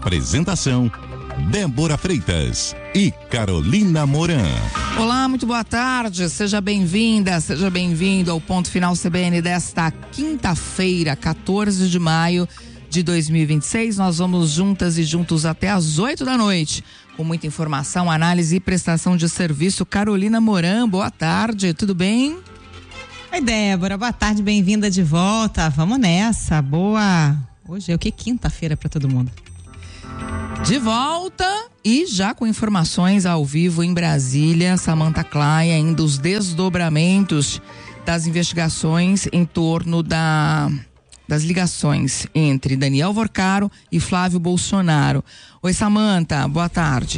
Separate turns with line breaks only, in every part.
Apresentação: Débora Freitas e Carolina Moran.
Olá, muito boa tarde, seja bem-vinda, seja bem-vindo ao Ponto Final CBN desta quinta-feira, 14 de maio de 2026. Nós vamos juntas e juntos até às 8 da noite, com muita informação, análise e prestação de serviço. Carolina Moran, boa tarde, tudo bem?
Oi, Débora, boa tarde, bem-vinda de volta, vamos nessa, boa. Hoje é o que? Quinta-feira para todo mundo.
De volta e já com informações ao vivo em Brasília, Samantha Klein, ainda os desdobramentos das investigações em torno das ligações entre Daniel Vorcaro e Flávio Bolsonaro. Oi, Samantha, boa tarde.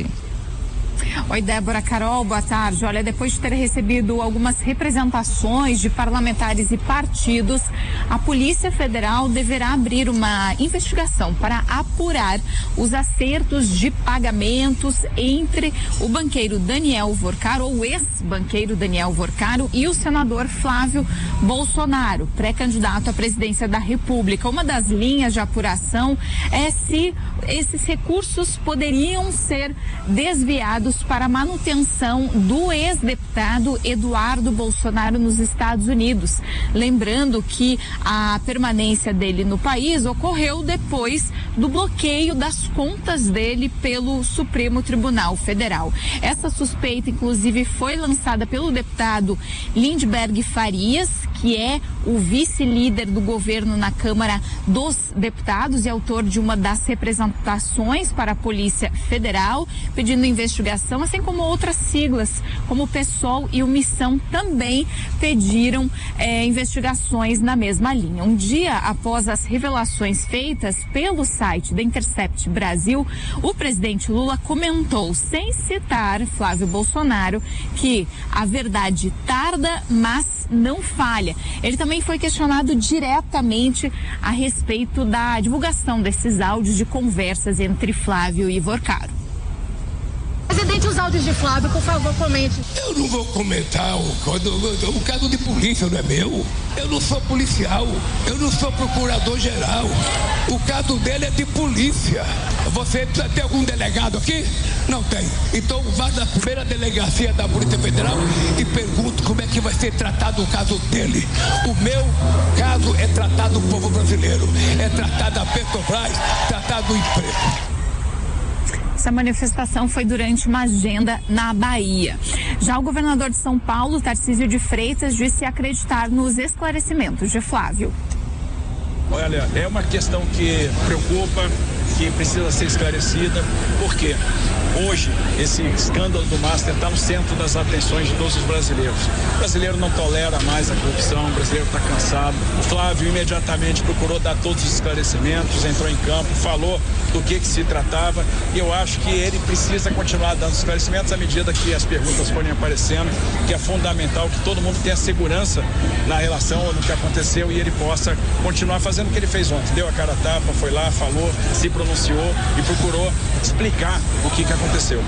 Oi, Débora, Carol, boa tarde. Olha, depois de ter recebido algumas representações de parlamentares e partidos, a Polícia Federal deverá abrir uma investigação para apurar os acertos de pagamentos entre o banqueiro Daniel Vorcaro, ou ex-banqueiro Daniel Vorcaro, e o senador Flávio Bolsonaro, pré-candidato à presidência da República. Uma das linhas de apuração é se esses recursos poderiam ser desviados para a manutenção do ex-deputado Eduardo Bolsonaro nos Estados Unidos. Lembrando que a permanência dele no país ocorreu depois do bloqueio das contas dele pelo Supremo Tribunal Federal. Essa suspeita, inclusive, foi lançada pelo deputado Lindbergh Farias, que é o vice-líder do governo na Câmara dos Deputados e autor de uma das representações para a Polícia Federal, pedindo investigação, assim como outras siglas, como o PSOL e o Missão, também pediram investigações na mesma linha. Um dia após as revelações feitas pelo site da Intercept Brasil, o presidente Lula comentou, sem citar Flávio Bolsonaro, que a verdade tarda, mas não falha. Ele também foi questionado diretamente a respeito da divulgação desses áudios de conversas entre Flávio e Vorcaro.
Presidente, os áudios de Flávio, por favor, comente.
Eu não vou comentar o caso de polícia não é meu. Eu não sou policial, eu não sou procurador-geral. O caso dele é de polícia. Você precisa ter algum delegado aqui? Não tem. Então vá na primeira delegacia da Polícia Federal e pergunte como é que vai ser tratado o caso dele. O meu caso é tratado do povo brasileiro, é tratado da Petrobras, tratado do emprego.
Essa manifestação foi durante uma agenda na Bahia. Já o governador de São Paulo, Tarcísio de Freitas, disse acreditar nos esclarecimentos de Flávio.
Olha, é uma questão que preocupa, que precisa ser esclarecida, porque hoje esse escândalo do Master está no centro das atenções de todos os brasileiros. O brasileiro não tolera mais a corrupção, o brasileiro está cansado. O Flávio imediatamente procurou dar todos os esclarecimentos, entrou em campo, falou do que se tratava, e eu acho que ele precisa continuar dando esclarecimentos à medida que as perguntas forem aparecendo, que é fundamental que todo mundo tenha segurança na relação no que aconteceu e ele possa continuar fazendo o que ele fez ontem. Deu a cara a tapa, foi lá, falou, se pronunciou e procurou explicar o que aconteceu.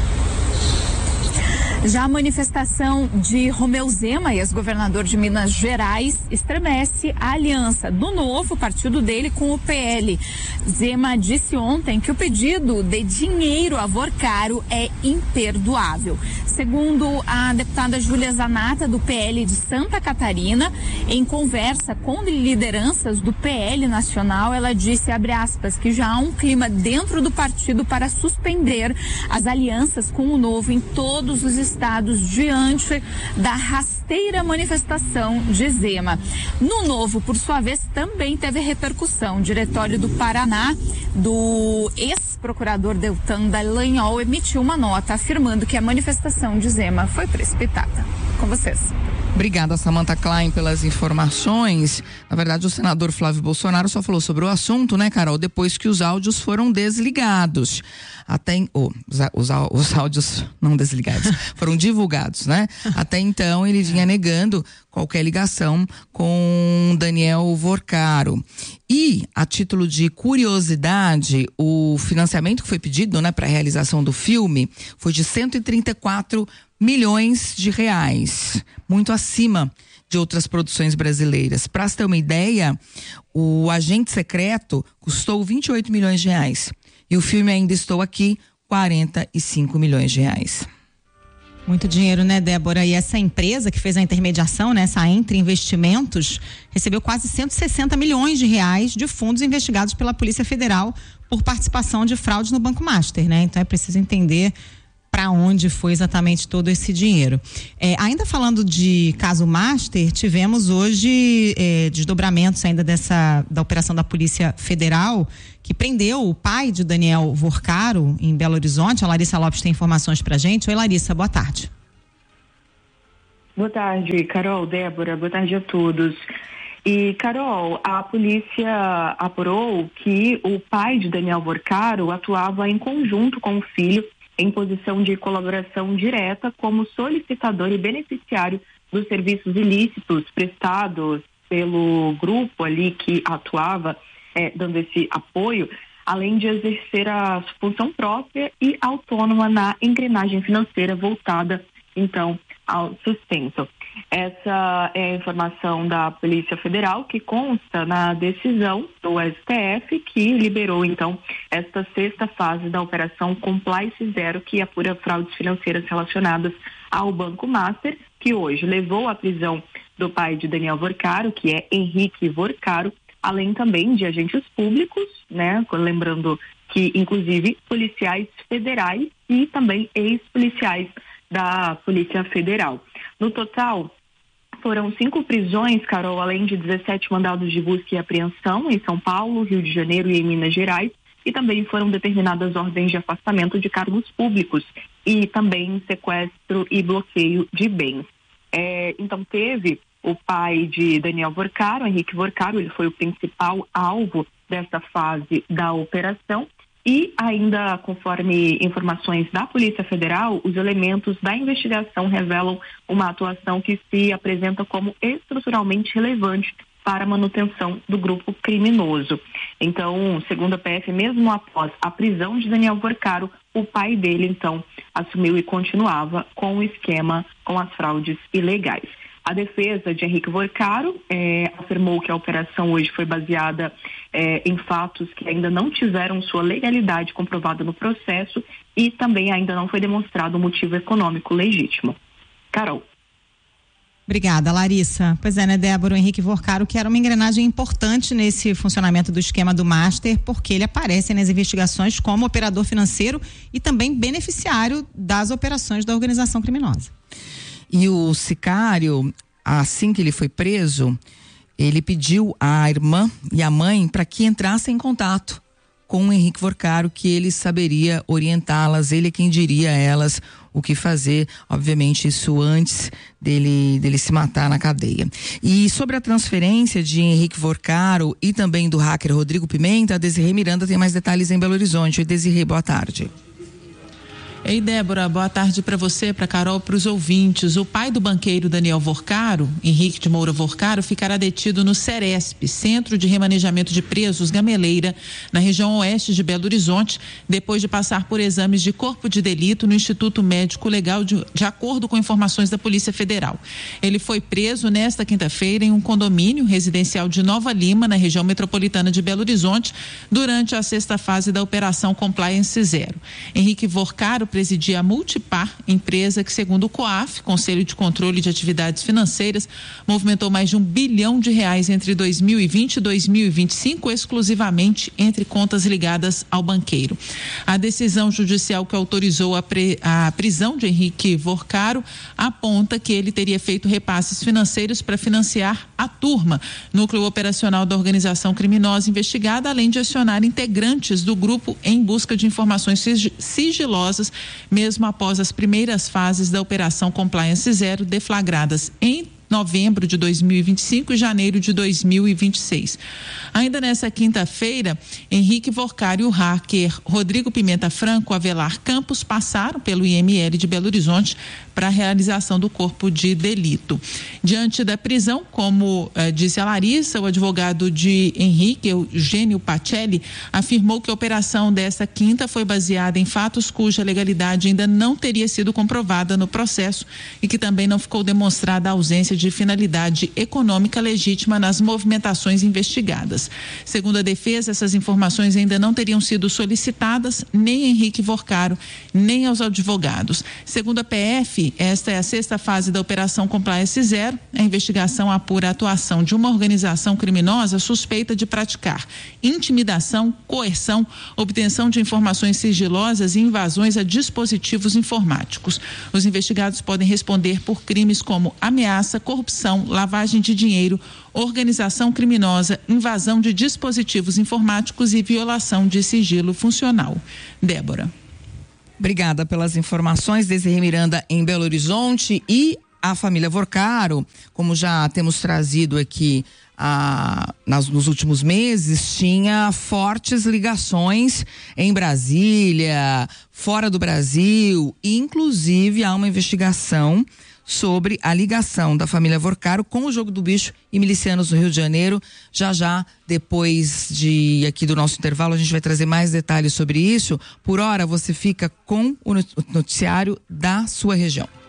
Já a manifestação de Romeu Zema, ex-governador de Minas Gerais, estremece a aliança do novo partido dele com o PL. Zema disse ontem que o pedido de dinheiro a Vorcaro é imperdoável. Segundo a deputada Júlia Zanata, do PL de Santa Catarina, em conversa com lideranças do PL nacional, ela disse, abre aspas, que já há um clima dentro do partido para suspender as alianças com o novo em todos os estados diante da rasteira manifestação de Zema. No Novo, por sua vez, também teve repercussão. O Diretório do Paraná, do ex-procurador Deltan Dallagnol, emitiu uma nota afirmando que a manifestação de Zema foi precipitada. Com vocês.
Obrigada, Samantha Klein, pelas informações. Na verdade, o senador Flávio Bolsonaro só falou sobre o assunto, né, Carol, depois que os áudios foram desligados. Os áudios não desligados, foram divulgados, né? Até então, ele vinha negando qualquer ligação com Daniel Vorcaro. E, a título de curiosidade, o financiamento que foi pedido, né, para a realização do filme foi de 134 milhões de reais, muito acima de outras produções brasileiras. Para você ter uma ideia, o Agente Secreto custou 28 milhões de reais. E o filme Ainda Estou Aqui, 45 milhões de reais.
Muito dinheiro, né, Débora? E essa empresa que fez a intermediação, né, essa Entre Investimentos, recebeu quase 160 milhões de reais de fundos investigados pela Polícia Federal por participação de fraude no Banco Master, né? Então é preciso entender para onde foi exatamente todo esse dinheiro. Ainda falando de caso Master, tivemos hoje desdobramentos ainda da operação da Polícia Federal, que prendeu o pai de Daniel Vorcaro em Belo Horizonte. A Larissa Lopes tem informações pra gente. Oi, Larissa, boa tarde.
Boa tarde, Carol, Débora, boa tarde a todos. E, Carol, a polícia apurou que o pai de Daniel Vorcaro atuava em conjunto com o filho em posição de colaboração direta como solicitador e beneficiário dos serviços ilícitos prestados pelo grupo ali que atuava dando esse apoio, além de exercer a função própria e autônoma na engrenagem financeira voltada, então, ao sustento. Essa é a informação da Polícia Federal que consta na decisão do STF que liberou, então, esta sexta fase da Operação Compliance Zero, que apura fraudes financeiras relacionadas ao Banco Master, que hoje levou à prisão do pai de Daniel Vorcaro, que é Henrique Vorcaro, além também de agentes públicos, né? Lembrando que, inclusive, policiais federais e também ex-policiais da Polícia Federal. No total, foram 5 prisões, Carol, além de 17 mandados de busca e apreensão em São Paulo, Rio de Janeiro e em Minas Gerais, e também foram determinadas ordens de afastamento de cargos públicos e também sequestro e bloqueio de bens. Então, teve o pai de Daniel Vorcaro, Henrique Vorcaro, ele foi o principal alvo dessa fase da operação. E ainda, conforme informações da Polícia Federal, os elementos da investigação revelam uma atuação que se apresenta como estruturalmente relevante para a manutenção do grupo criminoso. Então, segundo a PF, mesmo após a prisão de Daniel Vorcaro, o pai dele, então, assumiu e continuava com o esquema com as fraudes ilegais. A defesa de Henrique Vorcaro afirmou que a operação hoje foi baseada em fatos que ainda não tiveram sua legalidade comprovada no processo e também ainda não foi demonstrado um motivo econômico legítimo. Carol.
Obrigada, Larissa. Pois é, né, Débora? O Henrique Vorcaro, que era uma engrenagem importante nesse funcionamento do esquema do Master, porque ele aparece nas investigações como operador financeiro e também beneficiário das operações da organização criminosa.
E o sicário, assim que ele foi preso, ele pediu à irmã e à mãe para que entrassem em contato com o Henrique Vorcaro, que ele saberia orientá-las, ele é quem diria a elas o que fazer, obviamente isso antes dele se matar na cadeia. E sobre a transferência de Henrique Vorcaro e também do hacker Rodrigo Pimenta, a Desirê Miranda tem mais detalhes em Belo Horizonte. Desirê, boa tarde.
Ei, Débora, boa tarde para você, para Carol, para os ouvintes. O pai do banqueiro Daniel Vorcaro, Henrique de Moura Vorcaro, ficará detido no CERESP, Centro de Remanejamento de Presos Gameleira, na região oeste de Belo Horizonte, depois de passar por exames de corpo de delito no Instituto Médico Legal, de acordo com informações da Polícia Federal. Ele foi preso nesta quinta-feira em um condomínio residencial de Nova Lima, na região metropolitana de Belo Horizonte, durante a sexta fase da Operação Compliance Zero. Henrique Vorcaro presidia a Multipar, empresa que, segundo o COAF, Conselho de Controle de Atividades Financeiras, movimentou mais de R$1 bilhão entre 2020 e 2025, exclusivamente entre contas ligadas ao banqueiro. A decisão judicial que autorizou a prisão de Henrique Vorcaro aponta que ele teria feito repasses financeiros para financiar a Turma, núcleo operacional da organização criminosa investigada, além de acionar integrantes do grupo em busca de informações sigilosas, mesmo após as primeiras fases da Operação Compliance Zero, deflagradas em novembro de 2025 e janeiro de 2026. Ainda nessa quinta-feira, Henrique Vorcaro e o hacker Rodrigo Pimenta Franco Avelar Campos passaram pelo IML de Belo Horizonte para a realização do corpo de delito. Diante da prisão, como disse a Larissa, o advogado de Henrique, Eugênio Pacelli, afirmou que a operação desta quinta foi baseada em fatos cuja legalidade ainda não teria sido comprovada no processo e que também não ficou demonstrada a ausência de finalidade econômica legítima nas movimentações investigadas. Segundo a defesa, essas informações ainda não teriam sido solicitadas nem a Henrique Vorcaro, nem aos advogados. Segundo a PF, esta é a 6ª fase da Operação Compliance Zero. A investigação apura a atuação de uma organização criminosa suspeita de praticar intimidação, coerção, obtenção de informações sigilosas e invasões a dispositivos informáticos. Os investigados podem responder por crimes como ameaça, corrupção, lavagem de dinheiro, organização criminosa, invasão de dispositivos informáticos e violação de sigilo funcional. Débora.
Obrigada pelas informações, Desirê Miranda em Belo Horizonte. E a família Vorcaro, como já temos trazido aqui nos últimos meses, tinha fortes ligações em Brasília, fora do Brasil, e inclusive há uma investigação sobre a ligação da família Vorcaro com o Jogo do Bicho e milicianos no Rio de Janeiro. Já, depois aqui do nosso intervalo, a gente vai trazer mais detalhes sobre isso. Por hora, você fica com o noticiário da sua região.